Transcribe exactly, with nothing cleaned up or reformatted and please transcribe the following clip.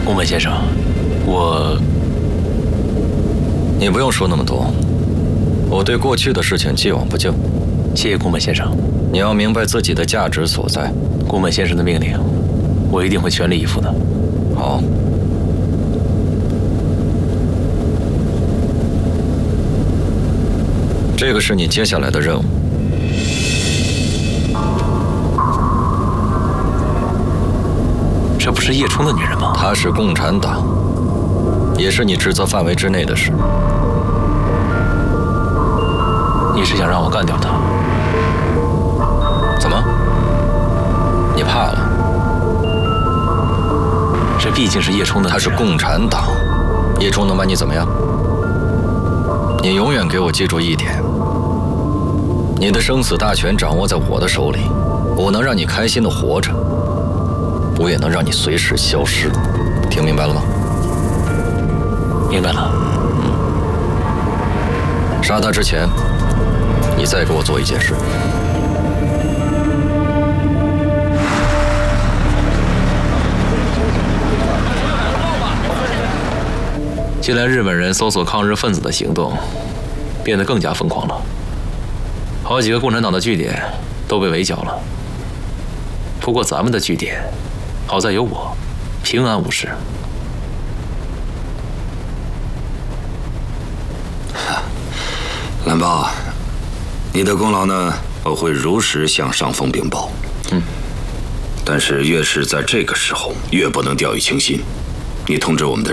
宫本先生，我…… 你不用说那么多，我对过去的事情既往不咎。 谢谢宫本先生。 你要明白自己的价值所在。 宫本先生的命令，我一定会全力以赴的。 好。这个是你接下来的任务。 这不是叶冲的女人吗？ 她是共产党，也是你职责范围之内的事。 你是想让我干掉她？ 怎么？你怕了？ 这毕竟是叶冲的女人。 她是共产党，叶冲能把你怎么样？你永远给我记住一点：你的生死大权掌握在我的手里，我能让你开心的活着，我也能让你随时消失。听明白了吗？ 明白了。 嗯。杀他之前，你再给我做一件事。 近来日本人搜索抗日分子的行动变得更加疯狂了，好几个共产党的据点都被围剿了。不过咱们的据点好在有我，平安无事。 蓝豹，你的功劳呢，我会如实向上峰禀报。 嗯。 但是越是在这个时候，越不能掉以轻心。你通知我们的